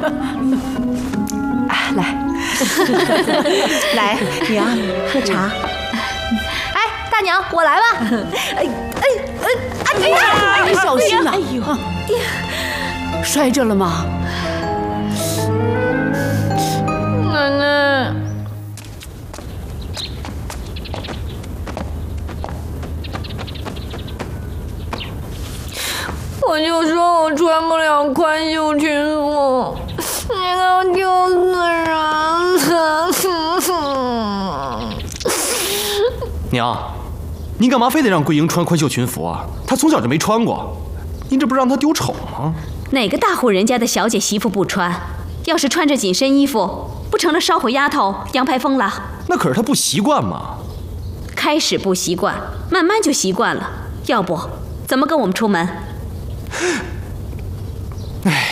来，来，娘喝茶。 哎，大娘，我来吧。哎呀， 你小心呐！哎呦，摔着了吗？ 奶奶。我就说我穿不了宽袖裙服，你给我丢死人了！ 娘，你干嘛非得让桂英穿宽袖裙服啊？她从小就没穿过，您这不是让她丢丑吗？ 哪个大户人家的小姐媳妇不穿？要是穿着紧身衣服，不成了烧火丫头杨排风了？ 那可是她不习惯嘛。 开始不习惯，慢慢就习惯了。要不怎么跟我们出门？ 唉。